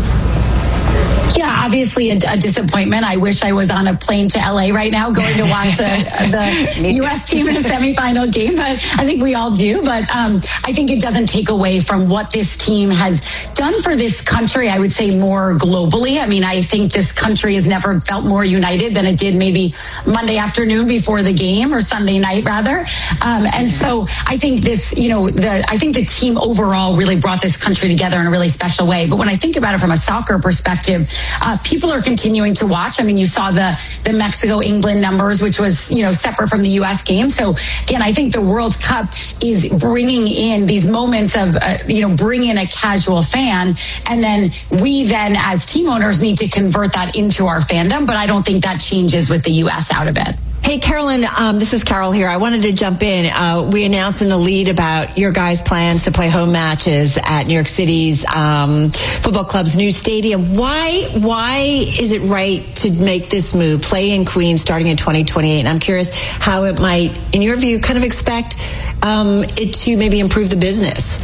Yeah, obviously a disappointment. I wish I was on a plane to LA right now going to watch the U.S. team in a semifinal game, but I think we all do. But I think it doesn't take away from what this team has done for this country, I would say, more globally. I mean, I think this country has never felt more united than it did maybe Monday afternoon before the game, or Sunday night rather. And so I think this, I think the team overall really brought this country together in a really special way. But when I think about it from a soccer perspective, people are continuing to watch. I mean, you saw the Mexico-England numbers, which was, separate from the U.S. game. So again, I think the World Cup is bringing in these moments of, bring in a casual fan. And then we then as team owners need to convert that into our fandom. But I don't think that changes with the U.S. out of it. Hey, Carolyn, this is Carol here. I wanted to jump in. We announced in the lead about your guys' plans to play home matches at New York City's football club's new stadium. Why is it right to make this move, play in Queens starting in 2028? And I'm curious how it might, in your view, kind of expect it to maybe improve the business.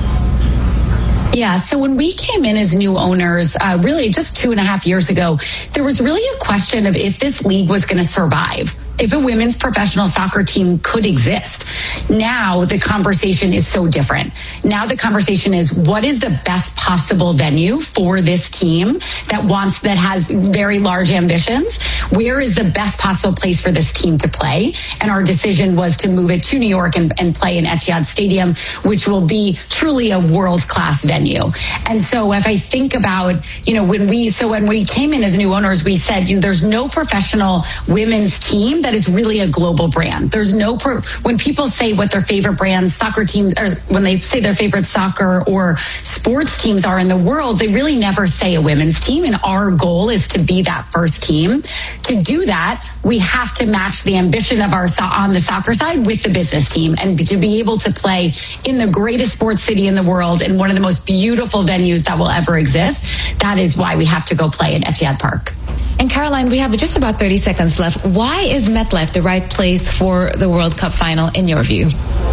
Yeah, so when we came in as new owners, really just 2.5 years ago, there was really a question of if this league was going to survive, if a women's professional soccer team could exist. Now the conversation is so different. Now the conversation is, what is the best possible venue for this team that has very large ambitions? Where is the best possible place for this team to play? And our decision was to move it to New York and play in Etihad Stadium, which will be truly a world-class venue. And so if I think about, when we came in as new owners, we said, there's no professional women's team that that it's really a global brand. There's when people say what their favorite brands, soccer teams, or when they say their favorite soccer or sports teams are in the world, they really never say a women's team. And our goal is to be that first team. To do that, we have to match the ambition of on the soccer side with the business team, and to be able to play in the greatest sports city in the world in one of the most beautiful venues that will ever exist. That is why we have to go play at Etihad Park. And Caroline, we have just about 30 seconds left. Why is MetLife the right place for the World Cup final in your view?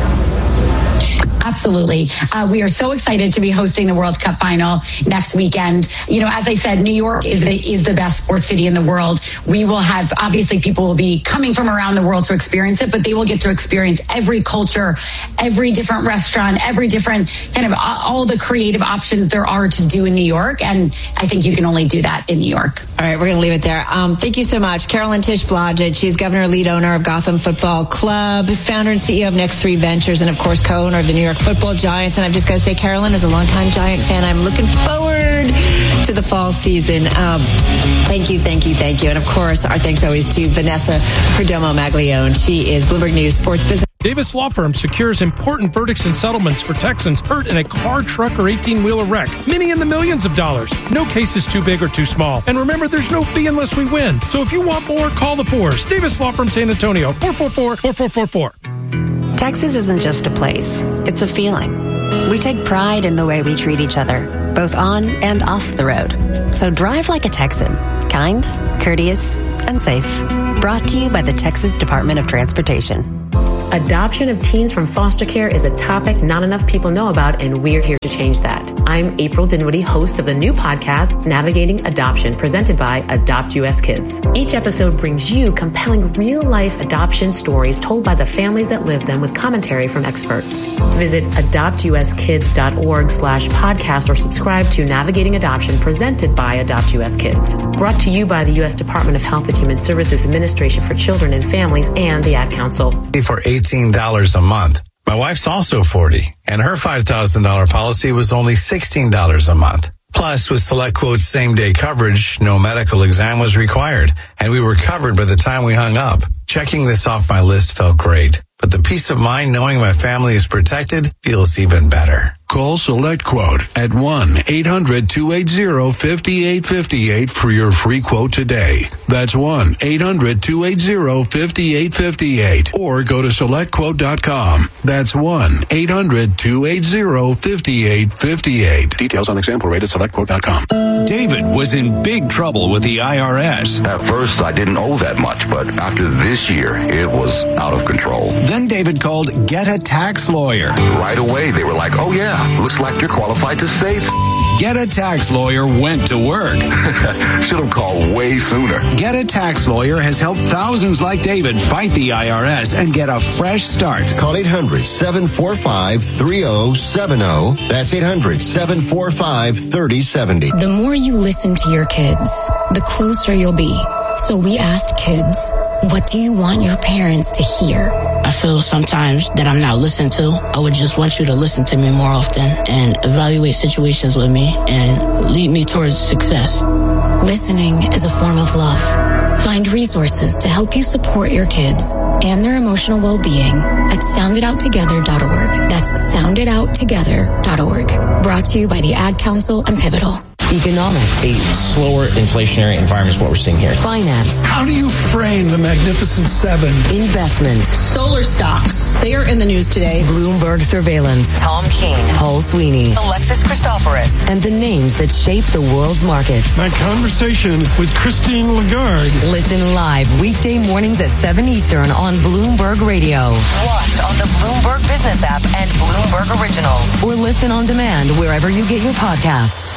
Absolutely. We are so excited to be hosting the World Cup final next weekend. You know, as I said, New York is the best sports city in the world. We will have, obviously, people will be coming from around the world to experience it, but they will get to experience every culture, every different restaurant, every different kind of all the creative options there are to do in New York. And I think you can only do that in New York. All right, we're going to leave it there. Thank you so much. Carolyn Tish Blodgett. She's governor, lead owner of Gotham Football Club, founder and CEO of Next 3 Ventures, and of course, co-owner of the New York Football Giants. And I've just got to say, Carolyn, as a longtime Giant fan, I'm looking forward to the fall season. Thank you. And of course, our thanks always to Vanessa Perdomo Maglione. She is Bloomberg News Sports Business. Davis Law Firm secures important verdicts and settlements for Texans hurt in a car, truck, or 18-wheeler wreck. Many in the millions of dollars. No case is too big or too small. And remember, there's no fee unless we win. So if you want more, call the Fours. Davis Law Firm San Antonio, 444-4444. Texas isn't just a place. It's a feeling. We take pride in the way we treat each other, both on and off the road. So drive like a Texan. Kind, courteous, and safe. Brought to you by the Texas Department of Transportation. Adoption of teens from foster care is a topic not enough people know about, and we're here to change that. I'm April Dinwiddie, host of the new podcast, Navigating Adoption, presented by Adopt US Kids. Each episode brings you compelling real-life adoption stories told by the families that live them with commentary from experts. Visit adoptuskids.org/podcast or subscribe to Navigating Adoption, presented by Adopt US Kids. Brought to you by the U.S. Department of Health and Human Services Administration for Children and Families and the Ad Council. For $18 a month. My wife's also 40, and her $5,000 policy was only $16 a month. Plus, with SelectQuote's same-day coverage, no medical exam was required, and we were covered by the time we hung up. Checking this off my list felt great, but the peace of mind knowing my family is protected feels even better. Call SelectQuote at 1-800-280-5858 for your free quote today. That's 1-800-280-5858. Or go to SelectQuote.com. That's 1-800-280-5858. Details on example rate at SelectQuote.com. David was in big trouble with the IRS. At first, I didn't owe that much, but after this year, it was out of control. Then David called Get a Tax Lawyer. Right away, they were like, oh yeah, looks like you're qualified to save. Get a Tax Lawyer went to work. Should have called way sooner. Get a Tax Lawyer has helped thousands like David fight the IRS and get a fresh start. Call 800-745-3070. That's 800-745-3070. The more you listen to your kids, the closer you'll be. So we asked kids, what do you want your parents to hear? I feel sometimes that I'm not listened to. I would just want you to listen to me more often and evaluate situations with me and lead me towards success. Listening is a form of love. Find resources to help you support your kids and their emotional well-being at sounditouttogether.org. That's sounditouttogether.org. Brought to you by the Ad Council and Pivotal. Economics. A slower inflationary environment is what we're seeing here. Finance. How do you frame the Magnificent Seven? Investment. Solar stocks. They are in the news today. Bloomberg surveillance. Tom Keene. Paul Sweeney. Alexis Christoforous. And the names that shape the world's markets. My conversation with Christine Lagarde. Listen live weekday mornings at 7 Eastern on Bloomberg Radio. Watch on the Bloomberg Business app and Bloomberg Originals. Or listen on demand wherever you get your podcasts.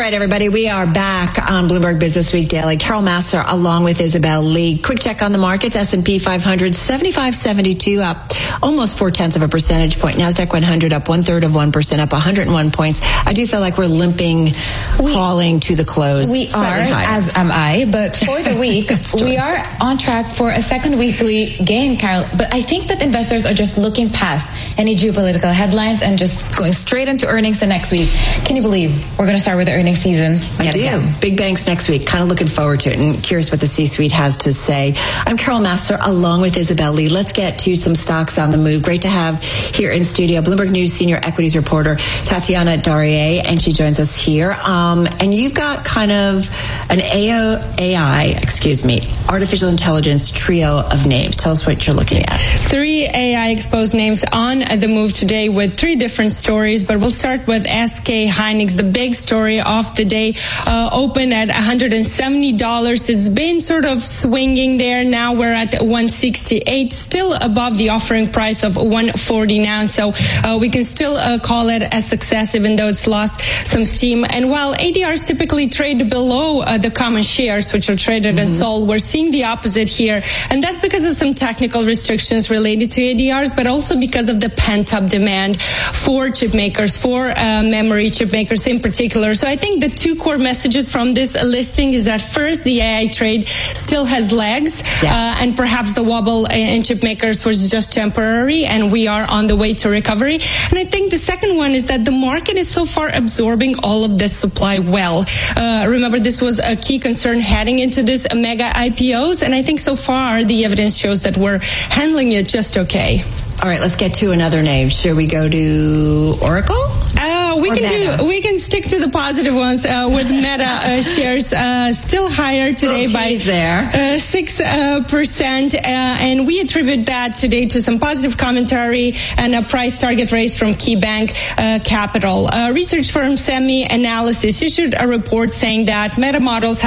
right, everybody, we are back on Bloomberg Business Week Daily. Carol Massar along with Isabel Lee. Quick check on the markets. S&P 500, 75.72, up almost 0.4 of a percentage point. NASDAQ 100 up 1/3%, up 101 points. I do feel like we're limping, crawling to the close. We are, as am I. But for the week, we are on track for a second weekly gain, Carol. But I think that investors are just looking past any geopolitical headlines and just going straight into earnings the next week. Can you believe we're going to start with the earnings season? I do. Again. Big banks next week. Kind of looking forward to it and curious what the C-suite has to say. I'm Carol Massar along with Isabel Lee. Let's get to some stocks on the move. Great to have here in studio Bloomberg News senior equities reporter Tatiana Darrier, and she joins us here. And you've got kind of an artificial intelligence trio of names. Tell us what you're looking at. 3 AI exposed names on the move today with 3 different stories, but we'll start with SK Hynix, the big story of the day, opened at $170. It's been sort of swinging there. Now we're at $168, still above the offering price of $140 now. So we can still call it a success, even though it's lost some steam. And while ADRs typically trade below the common shares, which are traded as sold, we're seeing the opposite here. And that's because of some technical restrictions related to ADRs, but also because of the pent-up demand for chip makers, for memory chip makers in particular. So I think the 2 core messages from this listing is that first, the AI trade still has legs, and perhaps the wobble in chip makers was just temporary, and we are on the way to recovery. And I think the second one is that the market is so far absorbing all of this supply well. Remember, this was a key concern heading into this mega IPOs, and I think so far the evidence shows that we're handling it just okay. All right, let's get to another name. Should we go to Oracle? We can stick to the positive ones with Meta shares still higher today by 6%, and we attribute that today to some positive commentary and a price target raise from KeyBank Capital. Research firm Semi Analysis issued a report saying that Meta models have